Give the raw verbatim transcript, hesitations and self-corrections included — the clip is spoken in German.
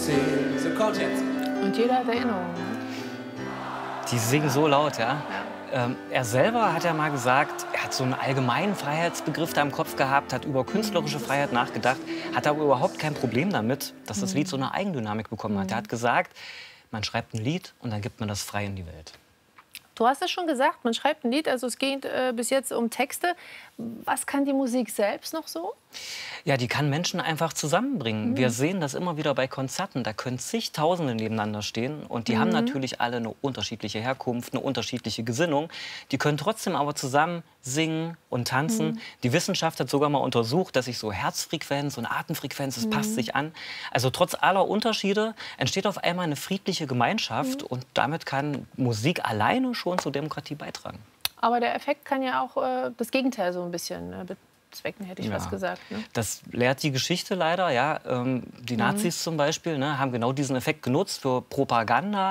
zehn, so kommt jetzt. Und jeder hat Erinnerungen. Ne? Die singen so laut, ja. Ähm, er selber hat ja mal gesagt, er hat so einen allgemeinen Freiheitsbegriff da im Kopf gehabt, hat über künstlerische Freiheit nachgedacht, hat aber überhaupt kein Problem damit, dass das Lied so eine Eigendynamik bekommen hat. Er hat gesagt, man schreibt ein Lied und dann gibt man das frei in die Welt. Du hast es schon gesagt, man schreibt ein Lied, also es geht äh, bis jetzt um Texte. Was kann die Musik selbst noch so? Ja, die kann Menschen einfach zusammenbringen. Mhm. Wir sehen das immer wieder bei Konzerten. Da können zigtausende nebeneinander stehen. Und die Mhm. haben natürlich alle eine unterschiedliche Herkunft, eine unterschiedliche Gesinnung. Die können trotzdem aber zusammen singen und tanzen. Mhm. Die Wissenschaft hat sogar mal untersucht, dass sich so Herzfrequenz und Atemfrequenz, das Mhm. passt sich an. Also trotz aller Unterschiede entsteht auf einmal eine friedliche Gemeinschaft. Mhm. Und damit kann Musik alleine schon zur Demokratie beitragen. Aber der Effekt kann ja auch äh, das Gegenteil so ein bisschen äh, bezwecken, hätte ich Ja. fast gesagt. Ne? Das lehrt die Geschichte leider. Ja. Ähm, die Nazis zum Beispiel, ne, haben genau diesen Effekt genutzt für Propaganda.